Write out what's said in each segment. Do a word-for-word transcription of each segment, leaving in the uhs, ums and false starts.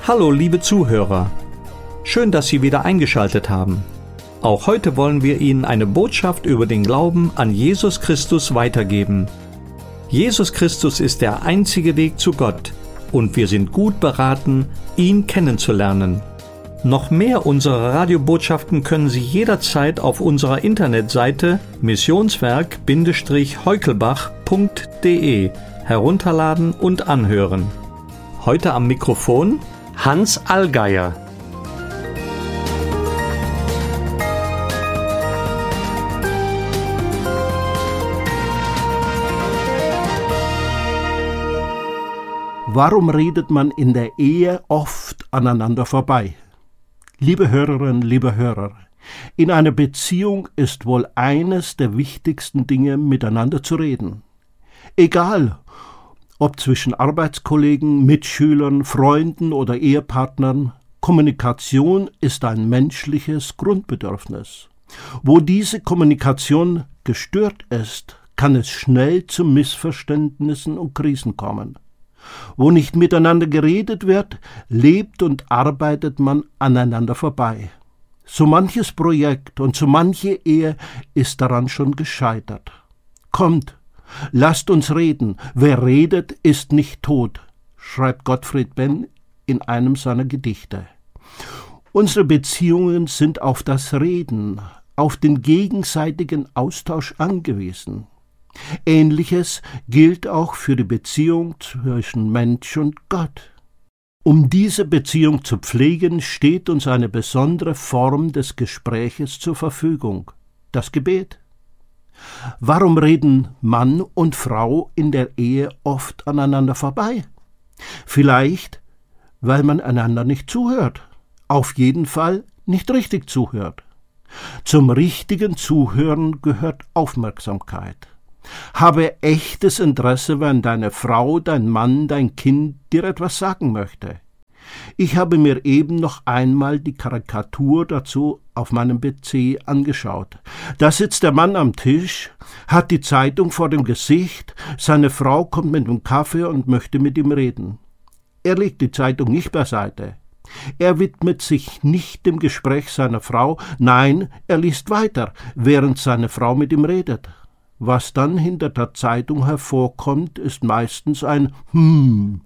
Hallo liebe Zuhörer, schön, dass Sie wieder eingeschaltet haben. Auch heute wollen wir Ihnen eine Botschaft über den Glauben an Jesus Christus weitergeben. Jesus Christus ist der einzige Weg zu Gott und wir sind gut beraten, ihn kennenzulernen. Noch mehr unserer Radiobotschaften können Sie jederzeit auf unserer Internetseite missionswerk heukelbach punkt de herunterladen und anhören. Heute am Mikrofon Hans Allgeier. Warum redet man in der Ehe oft aneinander vorbei? Liebe Hörerinnen, liebe Hörer, in einer Beziehung ist wohl eines der wichtigsten Dinge, miteinander zu reden. Egal, ob zwischen Arbeitskollegen, Mitschülern, Freunden oder Ehepartnern, Kommunikation ist ein menschliches Grundbedürfnis. Wo diese Kommunikation gestört ist, kann es schnell zu Missverständnissen und Krisen kommen. Wo nicht miteinander geredet wird, lebt und arbeitet man aneinander vorbei. So manches Projekt und so manche Ehe ist daran schon gescheitert. Kommt, lasst uns reden. Wer redet, ist nicht tot, schreibt Gottfried Benn in einem seiner Gedichte. Unsere Beziehungen sind auf das Reden, auf den gegenseitigen Austausch angewiesen. Ähnliches gilt auch für die Beziehung zwischen Mensch und Gott. Um diese Beziehung zu pflegen, steht uns eine besondere Form des Gespräches zur Verfügung, das Gebet. Warum reden Mann und Frau in der Ehe oft aneinander vorbei? Vielleicht, weil man einander nicht zuhört, auf jeden Fall nicht richtig zuhört. Zum richtigen Zuhören gehört Aufmerksamkeit. Habe echtes Interesse, wenn deine Frau, dein Mann, dein Kind dir etwas sagen möchte. Ich habe mir eben noch einmal die Karikatur dazu auf meinem P C angeschaut. Da sitzt der Mann am Tisch, hat die Zeitung vor dem Gesicht, seine Frau kommt mit dem Kaffee und möchte mit ihm reden. Er legt die Zeitung nicht beiseite. Er widmet sich nicht dem Gespräch seiner Frau, nein, er liest weiter, während seine Frau mit ihm redet. Was dann hinter der Zeitung hervorkommt, ist meistens ein Hm.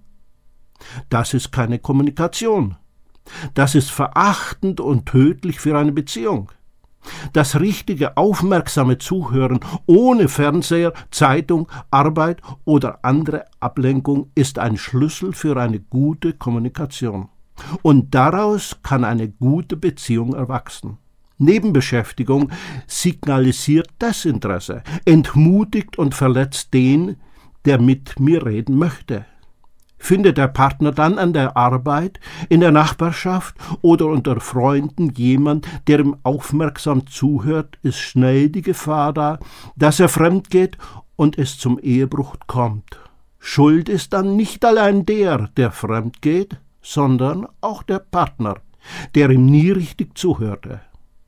Das ist keine Kommunikation. Das ist verachtend und tödlich für eine Beziehung. Das richtige, aufmerksame Zuhören ohne Fernseher, Zeitung, Arbeit oder andere Ablenkung ist ein Schlüssel für eine gute Kommunikation. Und daraus kann eine gute Beziehung erwachsen. Nebenbeschäftigung signalisiert Desinteresse, entmutigt und verletzt den, der mit mir reden möchte. Findet der Partner dann an der Arbeit, in der Nachbarschaft oder unter Freunden jemand, der ihm aufmerksam zuhört, ist schnell die Gefahr da, dass er fremd geht und es zum Ehebruch kommt. Schuld ist dann nicht allein der, der fremd geht, sondern auch der Partner, der ihm nie richtig zuhörte.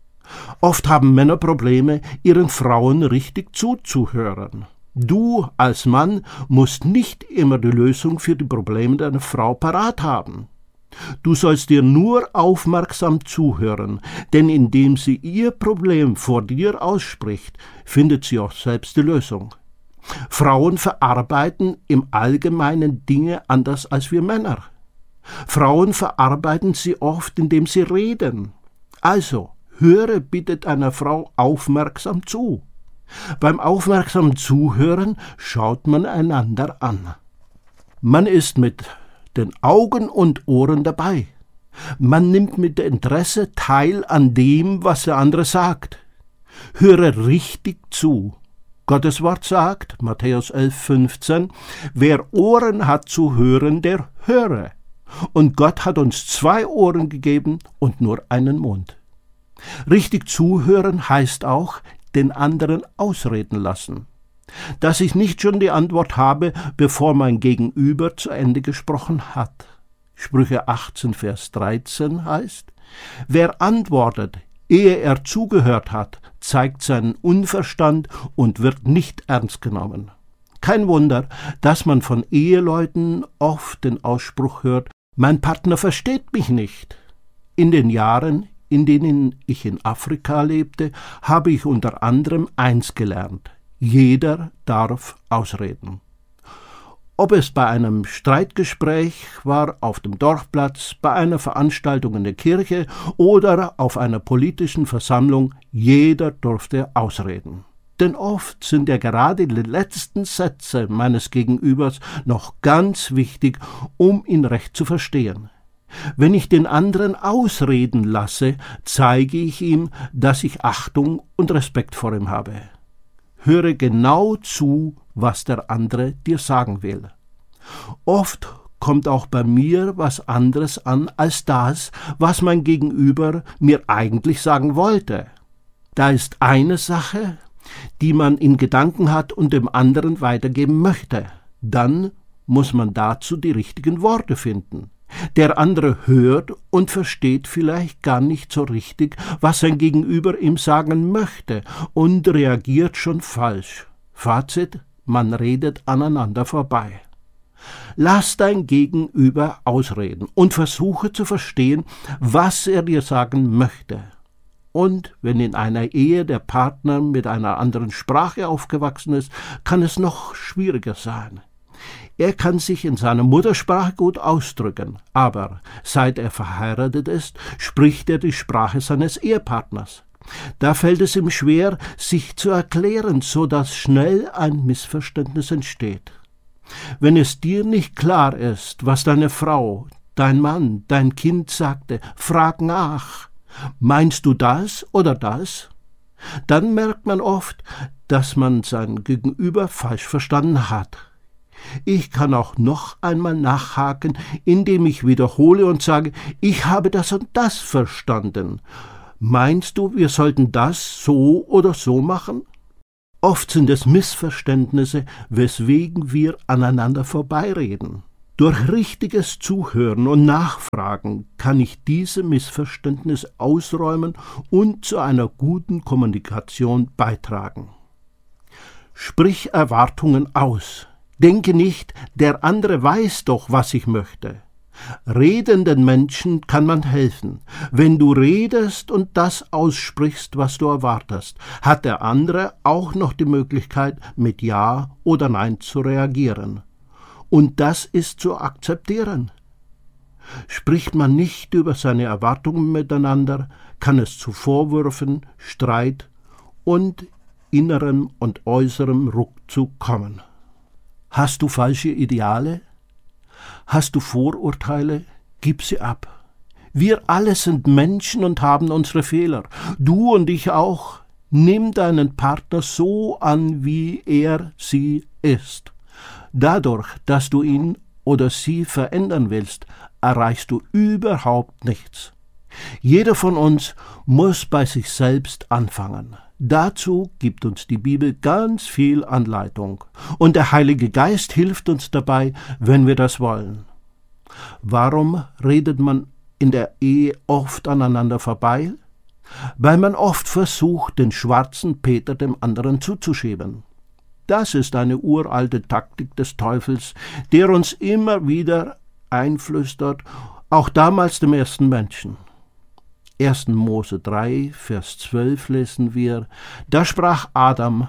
Oft haben Männer Probleme, ihren Frauen richtig zuzuhören. Du als Mann musst nicht immer die Lösung für die Probleme deiner Frau parat haben. Du sollst ihr nur aufmerksam zuhören, denn indem sie ihr Problem vor dir ausspricht, findet sie auch selbst die Lösung. Frauen verarbeiten im Allgemeinen Dinge anders als wir Männer. Frauen verarbeiten sie oft, indem sie reden. Also, höre bitte deiner Frau aufmerksam zu. Beim aufmerksamen Zuhören schaut man einander an. Man ist mit den Augen und Ohren dabei. Man nimmt mit Interesse teil an dem, was der andere sagt. Höre richtig zu. Gottes Wort sagt, Matthäus elf fünfzehn, wer Ohren hat zu hören, der höre. Und Gott hat uns zwei Ohren gegeben und nur einen Mund. Richtig zuhören heißt auch, den anderen ausreden lassen. Dass ich nicht schon die Antwort habe, bevor mein Gegenüber zu Ende gesprochen hat. Sprüche achtzehn, Vers dreizehn heißt, wer antwortet, ehe er zugehört hat, zeigt seinen Unverstand und wird nicht ernst genommen. Kein Wunder, dass man von Eheleuten oft den Ausspruch hört, Mein Partner versteht mich nicht. In den Jahren, in denen ich in Afrika lebte, habe ich unter anderem eins gelernt: Jeder darf ausreden. Ob es bei einem Streitgespräch war, auf dem Dorfplatz, bei einer Veranstaltung in der Kirche oder auf einer politischen Versammlung, jeder durfte ausreden. Denn oft sind ja gerade die letzten Sätze meines Gegenübers noch ganz wichtig, um ihn recht zu verstehen. Wenn ich den anderen ausreden lasse, zeige ich ihm, dass ich Achtung und Respekt vor ihm habe. Höre genau zu, was der andere dir sagen will. Oft kommt auch bei mir was anderes an als das, was mein Gegenüber mir eigentlich sagen wollte. Da ist eine Sache, die man in Gedanken hat und dem anderen weitergeben möchte. Dann muss man dazu die richtigen Worte finden. Der andere hört und versteht vielleicht gar nicht so richtig, was sein Gegenüber ihm sagen möchte, und reagiert schon falsch. Fazit: Man redet aneinander vorbei. Lass dein Gegenüber ausreden und versuche zu verstehen, was er dir sagen möchte. Und wenn in einer Ehe der Partner mit einer anderen Sprache aufgewachsen ist, kann es noch schwieriger sein. Er kann sich in seiner Muttersprache gut ausdrücken, aber seit er verheiratet ist, spricht er die Sprache seines Ehepartners. Da fällt es ihm schwer, sich zu erklären, so dass schnell ein Missverständnis entsteht. Wenn es dir nicht klar ist, was deine Frau, dein Mann, dein Kind sagte, frag nach. Meinst du das oder das? Dann merkt man oft, dass man sein Gegenüber falsch verstanden hat. Ich kann auch noch einmal nachhaken, indem ich wiederhole und sage, ich habe das und das verstanden. Meinst du, wir sollten das so oder so machen? Oft sind es Missverständnisse, weswegen wir aneinander vorbeireden. Durch richtiges Zuhören und Nachfragen kann ich diese Missverständnisse ausräumen und zu einer guten Kommunikation beitragen. Sprich Erwartungen aus. Denke nicht, der andere weiß doch, was ich möchte. Redenden Menschen kann man helfen. Wenn du redest und das aussprichst, was du erwartest, hat der andere auch noch die Möglichkeit, mit Ja oder Nein zu reagieren. Und das ist zu akzeptieren. Spricht man nicht über seine Erwartungen miteinander, kann es zu Vorwürfen, Streit und innerem und äußerem Ruckzug kommen. Hast du falsche Ideale? Hast du Vorurteile? Gib sie ab. Wir alle sind Menschen und haben unsere Fehler. Du und ich auch. Nimm deinen Partner so an, wie er sie ist. Dadurch, dass du ihn oder sie verändern willst, erreichst du überhaupt nichts. Jeder von uns muss bei sich selbst anfangen. Dazu gibt uns die Bibel ganz viel Anleitung. Und der Heilige Geist hilft uns dabei, wenn wir das wollen. Warum redet man in der Ehe oft aneinander vorbei? Weil man oft versucht, den schwarzen Peter dem anderen zuzuschieben. Das ist eine uralte Taktik des Teufels, der uns immer wieder einflüstert, auch damals dem ersten Menschen. erster Mose drei, Vers zwölf lesen wir, da sprach Adam: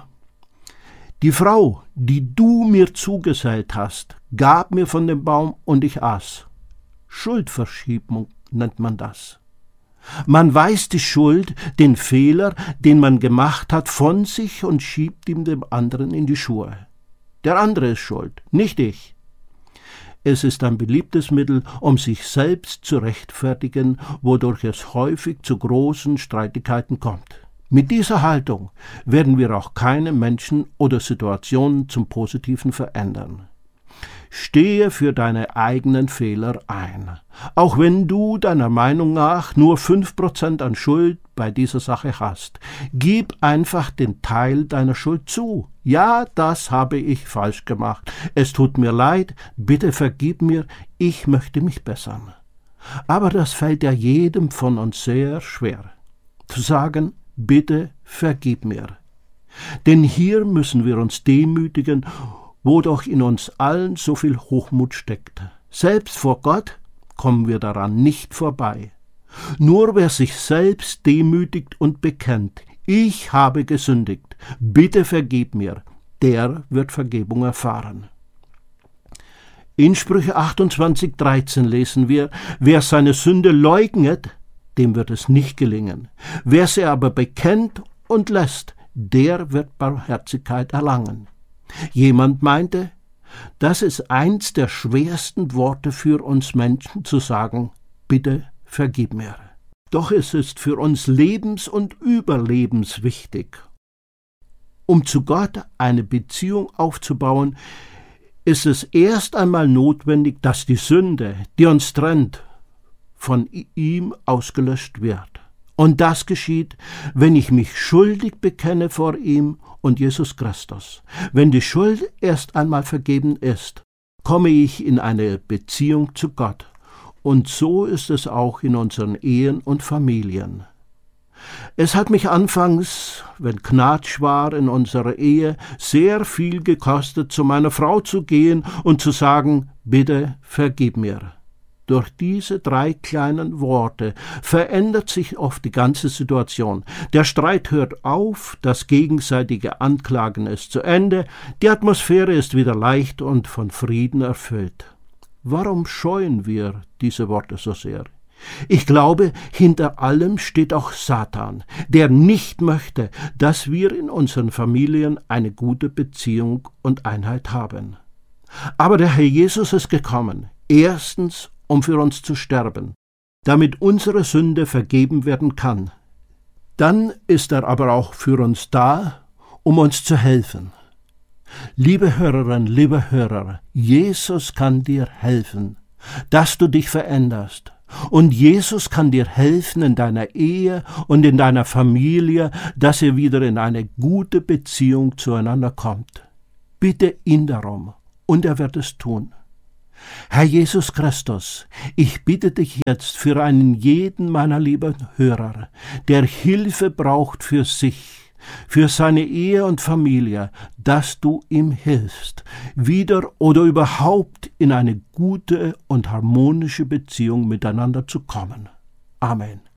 Die Frau, die du mir zugesellt hast, gab mir von dem Baum und ich aß. Schuldverschiebung nennt man das. Man weist die Schuld, den Fehler, den man gemacht hat, von sich und schiebt ihm dem anderen in die Schuhe. Der andere ist schuld, nicht ich. Es ist ein beliebtes Mittel, um sich selbst zu rechtfertigen, wodurch es häufig zu großen Streitigkeiten kommt. Mit dieser Haltung werden wir auch keine Menschen oder Situationen zum Positiven verändern. Stehe für deine eigenen Fehler ein. Auch wenn du deiner Meinung nach nur fünf Prozent an Schuld bei dieser Sache hast. Gib einfach den Teil deiner Schuld zu. Ja, das habe ich falsch gemacht. Es tut mir leid, bitte vergib mir, ich möchte mich bessern. Aber das fällt ja jedem von uns sehr schwer. Zu sagen, bitte vergib mir. Denn hier müssen wir uns demütigen, wo doch in uns allen so viel Hochmut steckt. Selbst vor Gott kommen wir daran nicht vorbei. Nur wer sich selbst demütigt und bekennt, ich habe gesündigt, bitte vergib mir, der wird Vergebung erfahren. In Sprüche achtundzwanzig, dreizehn lesen wir, wer seine Sünde leugnet, dem wird es nicht gelingen. Wer sie aber bekennt und lässt, der wird Barmherzigkeit erlangen. Jemand meinte, das ist eins der schwersten Worte für uns Menschen zu sagen, bitte vergib mir. Doch es ist für uns lebens- und überlebenswichtig. Um zu Gott eine Beziehung aufzubauen, ist es erst einmal notwendig, dass die Sünde, die uns trennt, von ihm ausgelöscht wird. Und das geschieht, wenn ich mich schuldig bekenne vor ihm und Jesus Christus. Wenn die Schuld erst einmal vergeben ist, komme ich in eine Beziehung zu Gott. Und so ist es auch in unseren Ehen und Familien. Es hat mich anfangs, wenn Knatsch war in unserer Ehe, sehr viel gekostet, zu meiner Frau zu gehen und zu sagen, bitte vergib mir. Durch diese drei kleinen Worte verändert sich oft die ganze Situation. Der Streit hört auf, das gegenseitige Anklagen ist zu Ende, die Atmosphäre ist wieder leicht und von Frieden erfüllt. Warum scheuen wir diese Worte so sehr? Ich glaube, hinter allem steht auch Satan, der nicht möchte, dass wir in unseren Familien eine gute Beziehung und Einheit haben. Aber der Herr Jesus ist gekommen, erstens, um für uns zu sterben, damit unsere Sünde vergeben werden kann. Dann ist er aber auch für uns da, um uns zu helfen. Liebe Hörerinnen, liebe Hörer, Jesus kann dir helfen, dass du dich veränderst. Und Jesus kann dir helfen in deiner Ehe und in deiner Familie, dass ihr wieder in eine gute Beziehung zueinander kommt. Bitte ihn darum, und er wird es tun. Herr Jesus Christus, ich bitte dich jetzt für einen jeden meiner lieben Hörer, der Hilfe braucht für sich, für seine Ehe und Familie, dass du ihm hilfst, wieder oder überhaupt in eine gute und harmonische Beziehung miteinander zu kommen. Amen.